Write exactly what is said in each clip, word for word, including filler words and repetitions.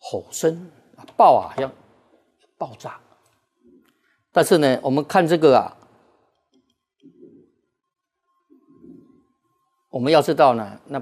吼声，爆啊，好像爆炸。但是呢，我们看这个啊，我们要知道呢，那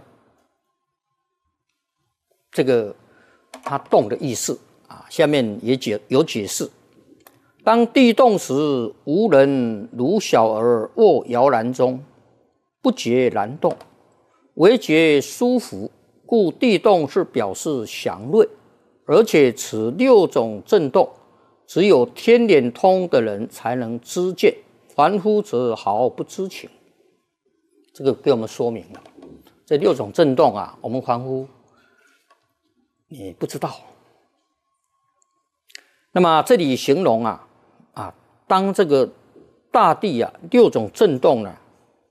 这个它动的意思啊，下面也解有解释。当地动时，无人如小儿卧摇篮中，不觉然动，唯觉舒服，故地动是表示祥瑞。而且此六种震动，只有天眼通的人才能知见，凡夫则毫不知情。这个给我们说明了，这六种震动啊，我们凡夫你不知道。那么这里形容啊。啊，当这个大地啊六种震动呢，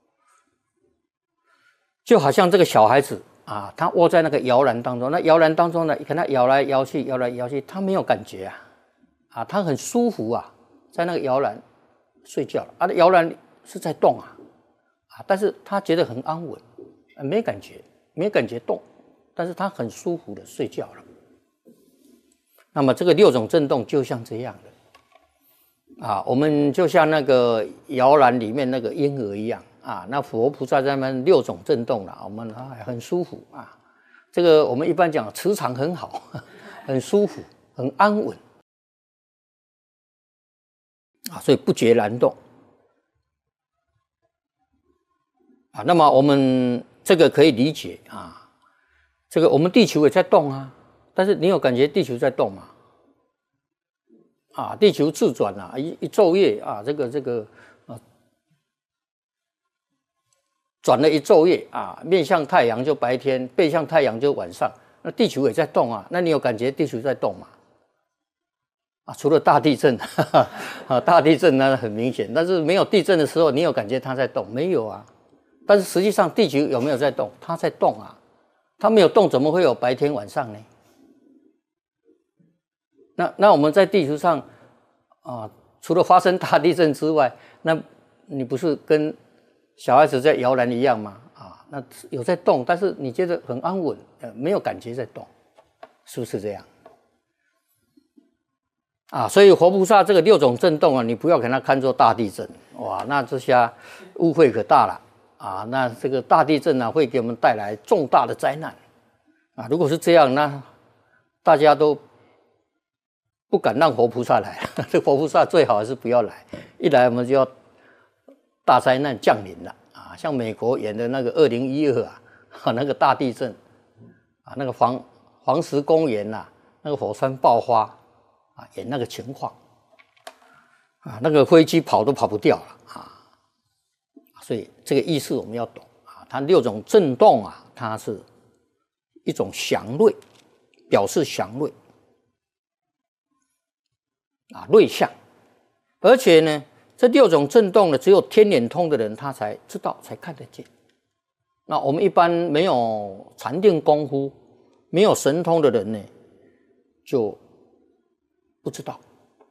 就好像这个小孩子啊，他窝在那个摇篮当中，那摇篮当中呢，你看他摇来摇去，摇来摇去，他没有感觉啊，啊，他很舒服啊，在那个摇篮睡觉了啊，摇篮是在动啊，啊，但是他觉得很安稳，啊、没感觉，没感觉动，但是他很舒服的睡觉了。那么这个六种震动就像这样的。啊，我们就像那个摇篮里面那个婴儿一样啊，那佛菩萨在那边六种震动了，我们啊很舒服啊。这个我们一般讲磁场很好，很舒服，很安稳啊，所以不觉然动啊。那么我们这个可以理解啊，这个我们地球也在动啊，但是你有感觉地球在动吗？啊，地球自转啊，一一昼夜啊，这个这个啊，转了一昼夜啊，面向太阳就白天，背向太阳就晚上。那地球也在动啊，那你有感觉地球在动吗？啊，除了大地震，哈哈啊，大地震那很明显，但是没有地震的时候，你有感觉它在动没有啊？但是实际上地球有没有在动？它在动啊，它没有动，怎么会有白天晚上呢？那那我们在地球上啊，除了发生大地震之外，那你不是跟小孩子在摇篮一样吗？啊，那有在动，但是你觉得很安稳，呃，没有感觉在动，是不是这样？啊，所以佛菩萨这个六种震动啊，你不要给它看作大地震，哇，那这下误会可大了啊！那这个大地震呢、啊，会给我们带来重大的灾难啊！如果是这样，那大家都不敢让佛菩萨来，这佛菩萨最好还是不要来，一来我们就要大灾难降临了啊！像美国演的那个二零一二啊，那个大地震啊，那个黄黄石公园呐、啊，那个火山爆发啊，演那个情况啊，那个飞机跑都跑不掉了啊！所以这个意思我们要懂啊，它六种震动啊，它是一种祥瑞，表示祥瑞。啊，瑞相，而且呢，这六种震动呢，只有天眼通的人他才知道，才看得见。那我们一般没有禅定功夫、没有神通的人呢，就不知道。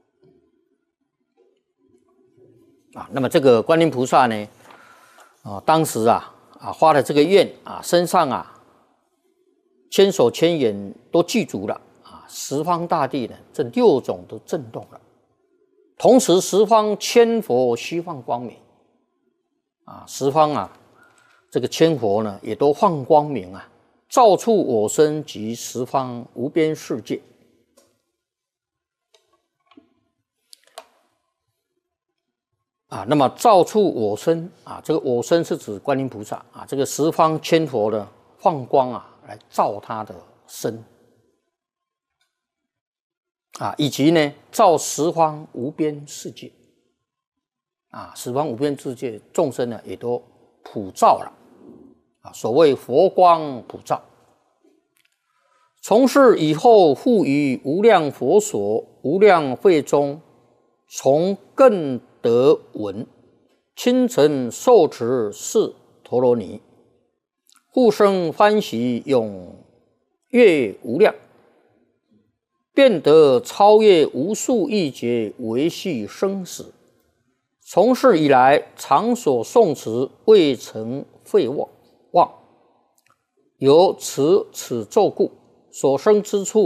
啊，那么这个观音菩萨呢，啊，当时啊啊发了这个愿啊，身上啊千手千眼都具足了。十方大地呢，这六种都震动了，同时十方千佛悉放光明，啊，十方啊，这个千佛呢也都放光明啊，照处我身及十方无边世界。啊，那么照处我身啊，这个我身是指观音菩萨啊，这个十方千佛呢放光啊，来照他的身。啊，以及呢，照十方无边世界，啊，十方无边世界众生呢，也都普照了，啊，所谓佛光普照。从是以后，复于无量佛所、无量会中，从更得闻，亲承受持是陀罗尼，复生欢喜，踊跃无量。便得超越无数亿劫维系生死，从是以来常所诵持未曾废忘，由持此咒故，所生之处